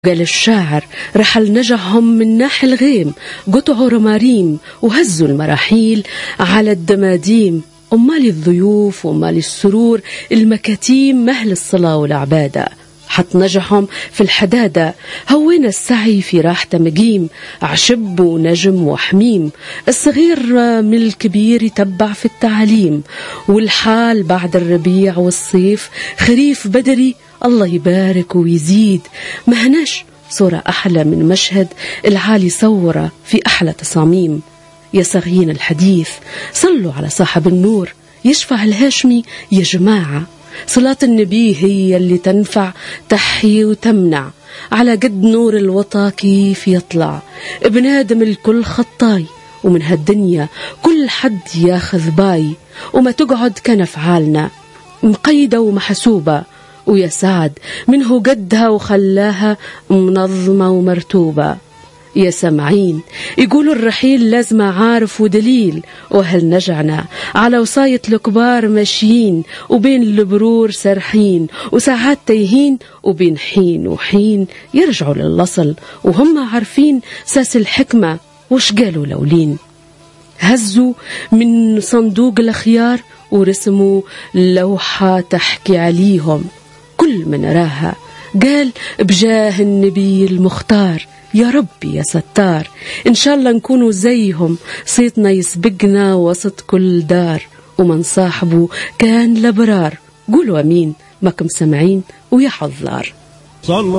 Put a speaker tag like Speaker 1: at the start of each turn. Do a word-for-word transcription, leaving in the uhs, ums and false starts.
Speaker 1: قال الشاعر رحل نجعهم من ناحي الغيم، قطعوا رماريم وهزوا المراحيل على الدماديم. أمال الضيوف وأمال السرور المكاتيم مهل الصلاة والعبادة، حط نجحهم في الحدادة، هوينا السعي في راحة مقيم، عشب ونجم وحميم. الصغير من الكبير يتبع في التعليم، والحال بعد الربيع والصيف خريف بدري، الله يبارك ويزيد. مهناش صورة أحلى من مشهد العالي صورة في أحلى تصاميم. يا صاغين الحديث صلوا على صاحب النور، يشفع الهاشمي يا جماعة. صلاة النبي هي اللي تنفع تحيي وتمنع، على قد نور الوطا كيف يطلع. ابن آدم الكل خطاي، ومن هالدنيا كل حد ياخذ باي. وما تقعد كنفعالنا مقيدة ومحسوبة، ويا سعد منه قدها وخلاها منظمة ومرتوبة. يا سمعين يقولوا الرحيل لازم عارف ودليل، وهل نجعنا على وصاية الكبار ماشيين، وبين البرور سرحين وساعات تايهين، وبين حين وحين يرجعوا للأصل وهم عارفين ساس الحكمة وش قالوا لولين. هزوا من صندوق الأخيار ورسموا لوحة تحكي عليهم، كل من راها قال بجاه النبي المختار. يا ربي يا ستار، إن شاء الله نكونوا زيهم، صيتنا يسبقنا وسط كل دار، ومن صاحبه كان لبرار. قولوا أمين، ما كم سمعين ويا حظار.